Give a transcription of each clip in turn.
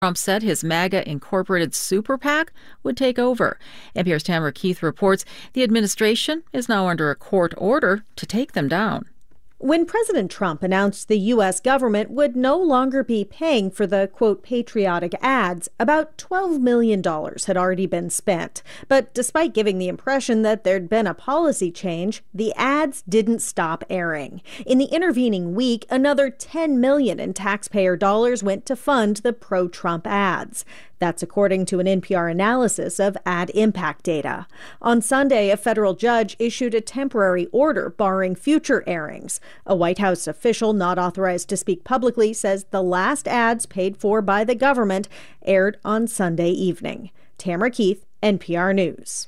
Trump said his MAGA Incorporated super PAC would take over. NPR's Tamara Keith reports the administration is now under a court order to take them down. When President Trump announced the U.S. government would no longer be paying for the, quote, patriotic ads, about $12 million had already been spent. But despite giving the impression that there'd been a policy change, the ads didn't stop airing. In the intervening week, another $10 million in taxpayer dollars went to fund the pro-Trump ads. That's according to an NPR analysis of ad impact data. On Sunday, a federal judge issued a temporary order barring future airings. A White House official not authorized to speak publicly says the last ads paid for by the government aired on Sunday evening. Tamara Keith, NPR News.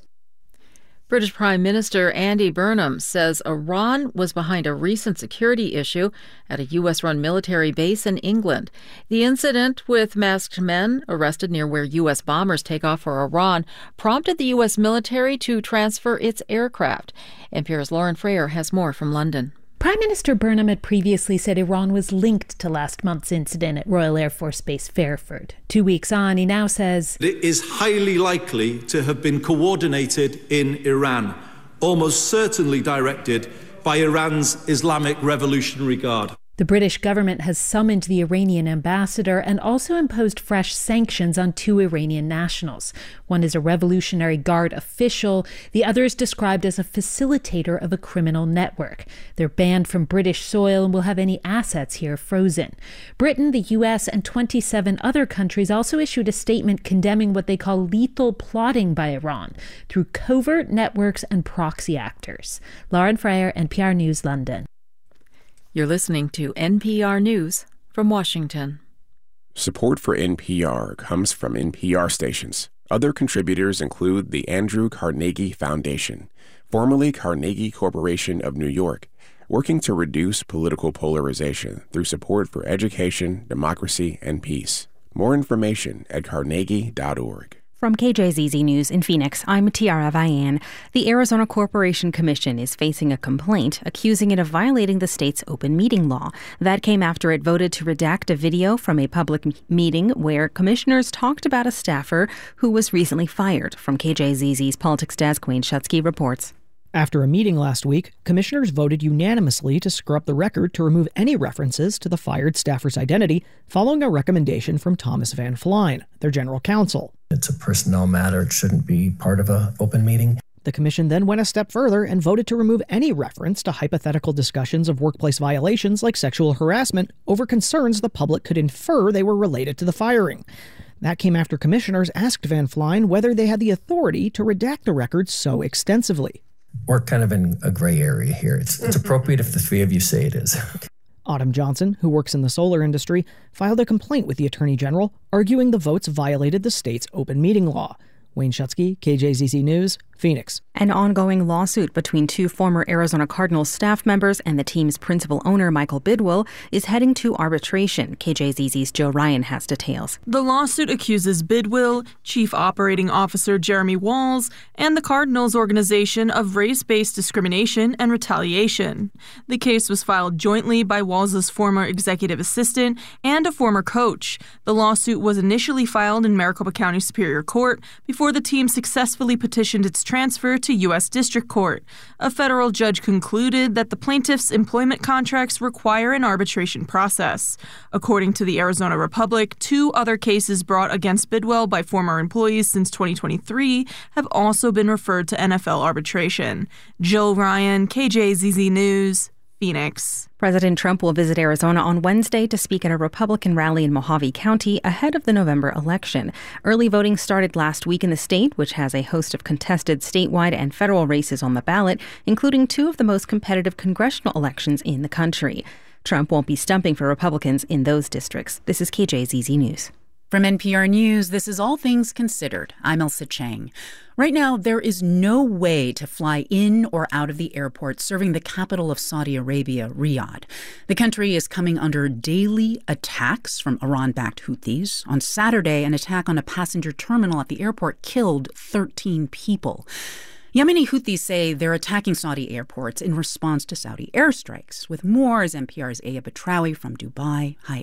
British Prime Minister Andy Burnham says Iran was behind a recent security issue at a U.S.-run military base in England. The incident with masked men arrested near where U.S. bombers take off for Iran prompted the U.S. military to transfer its aircraft. NPR's Lauren Frayer has more from London. Prime Minister Burnham had previously said Iran was linked to last month's incident at Royal Air Force Base Fairford. 2 weeks on, he now says it is highly likely to have been coordinated in Iran, almost certainly directed by Iran's Islamic Revolutionary Guard. The British government has summoned the Iranian ambassador and also imposed fresh sanctions on 2 Iranian nationals. One is a Revolutionary Guard official. The other is described as a facilitator of a criminal network. They're banned from British soil and will have any assets here frozen. Britain, the U.S., and 27 other countries also issued a statement condemning what they call lethal plotting by Iran through covert networks and proxy actors. Lauren Frayer, NPR News, London. You're listening to NPR News from Washington. Support for NPR comes from NPR stations. Other contributors include the Andrew Carnegie Foundation, formerly Carnegie Corporation of New York, working to reduce political polarization through support for education, democracy, and peace. More information at carnegie.org. From KJZZ News in Phoenix, I'm Tiara Vian. The Arizona Corporation Commission is facing a complaint accusing it of violating the state's open meeting law. That came after it voted to redact a video from a public meeting where commissioners talked about a staffer who was recently fired. From KJZZ's Politics Desk, Wayne Shutsky reports. After a meeting last week, commissioners voted unanimously to scrub the record to remove any references to the fired staffer's identity following a recommendation from Thomas Van Flein, their general counsel. It's a personnel matter. It shouldn't be part of an open meeting. The commission then went a step further and voted to remove any reference to hypothetical discussions of workplace violations like sexual harassment over concerns the public could infer they were related to the firing. That came after commissioners asked Van Flein whether they had the authority to redact the record so extensively. We're kind of in a gray area here. It's appropriate if the three of you say it is. Autumn Johnson, who works in the solar industry, filed a complaint with the Attorney General, arguing the votes violated the state's open meeting law. Wayne Shutsky, KJZZ News, Phoenix. An ongoing lawsuit between 2 former Arizona Cardinals staff members and the team's principal owner, Michael Bidwill, is heading to arbitration. KJZZ's Joe Ryan has details. The lawsuit accuses Bidwill, Chief Operating Officer Jeremy Walls, and the Cardinals organization of race-based discrimination and retaliation. The case was filed jointly by Walls' former executive assistant and a former coach. The lawsuit was initially filed in Maricopa County Superior Court before the team successfully petitioned its transfer to U.S. District Court. A federal judge concluded that the plaintiff's employment contracts require an arbitration process. According to the Arizona Republic, 2 other cases brought against Bidwill by former employees since 2023 have also been referred to NFL arbitration. Jill Ryan, KJZZ News, Phoenix. President Trump will visit Arizona on Wednesday to speak at a Republican rally in Mojave County ahead of the November election. Early voting started last week in the state, which has a host of contested statewide and federal races on the ballot, including 2 of the most competitive congressional elections in the country. Trump won't be stumping for Republicans in those districts. This is KJZZ News. From NPR News, this is All Things Considered. I'm Elsa Chang. Right now, there is no way to fly in or out of the airport serving the capital of Saudi Arabia, Riyadh. The country is coming under daily attacks from Iran-backed Houthis. On Saturday, an attack on a passenger terminal at the airport killed 13 people. Yemeni Houthis say they're attacking Saudi airports in response to Saudi airstrikes. With more is NPR's Aya Batrawi from Dubai. Hi, Aya.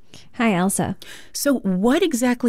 Hi, Elsa. So what exactly